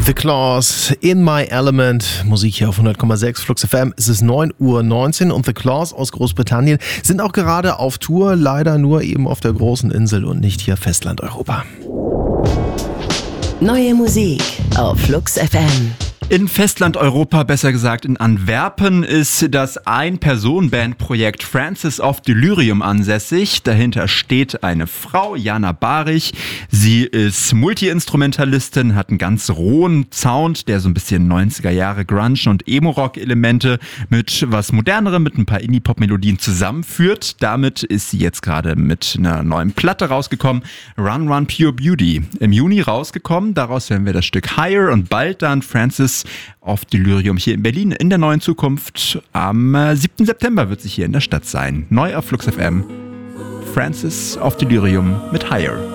The Claws, In My Element, Musik hier auf 100,6 Flux FM. Es ist 9:19 Uhr und The Claws aus Großbritannien sind auch gerade auf Tour, leider nur eben auf der großen Insel und nicht hier Festland-Europa. Neue Musik auf Flux FM. In Festland-Europa, besser gesagt in Antwerpen, ist das Ein-Personen-Band-Projekt Francis of Delirium ansässig. Dahinter steht eine Frau, Jana Barich. Sie ist Multi-Instrumentalistin, hat einen ganz rohen Sound, der so ein bisschen 90er Jahre Grunge und Emo-Rock-Elemente mit was Modernerem, mit ein paar Indie-Pop-Melodien zusammenführt. Damit ist sie jetzt gerade mit einer neuen Platte rausgekommen, Run Run Pure Beauty. Im Juni rausgekommen, daraus hören wir das Stück Higher und bald dann Francis of Delirium hier in Berlin in der neuen Zukunft. Am 7. September wird sie hier in der Stadt sein. Neu auf Flux FM. Francis of Delirium mit Higher.